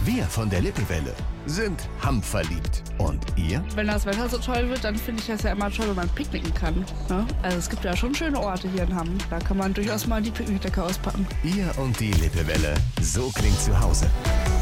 Wir von der Lippewelle sind hamverliebt. Und ihr? Wenn das Wetter so toll wird, dann finde ich das ja immer toll, wenn man picknicken kann. Ne? Also es gibt ja schon schöne Orte hier in Hamm. Da kann man durchaus mal die Picknickdecke auspacken. Ihr und die Lippewelle. So klingt zu Hause.